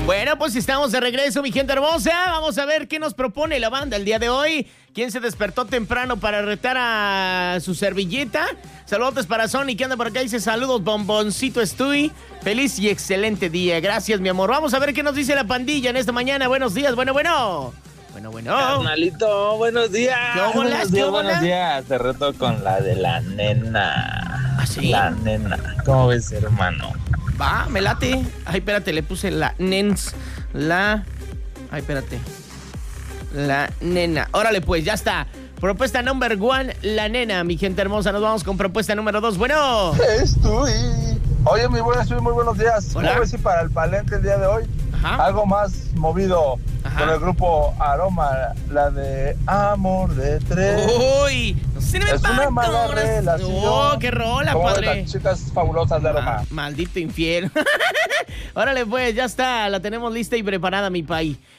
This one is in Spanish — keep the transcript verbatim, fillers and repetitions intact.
Bueno, pues estamos de regreso, mi gente hermosa. Vamos a ver qué nos propone la banda el día de hoy. ¿Quién se despertó temprano para retar a su servilleta? Saludos para Sony, que anda por acá. Dice saludos, bomboncito Estuy. Feliz y excelente día. Gracias, mi amor. Vamos a ver qué nos dice la pandilla en esta mañana. Buenos días, bueno, bueno. Bueno, bueno. Carnalito, buenos días. ¿Qué hola, buenos qué días, hola? buenos días. Te reto con la de la nena. ¿Ah, sí? La nena. ¿Cómo ves, hermano? Va, me late. Ay, espérate, le puse la nens. La... Ay, espérate. La nena. Órale, pues, ya está. Propuesta number one, la nena, mi gente hermosa. Nos vamos con propuesta número dos. Bueno. Estoy. Oye, mi buena, estoy muy buenos días. Hola. ¿Cómo ves si para el palente el día de hoy? Ajá. Algo más movido. Ajá. Con el grupo Aroma, la de Amor de Tres. Uy, no sirve Es para una mala todas. relación. Oh, qué rola, ¿Cómo ves padre. las chicas fabulosas de Aroma? Ma- maldito infiel. Órale, pues, ya está. La tenemos lista y preparada, mi país.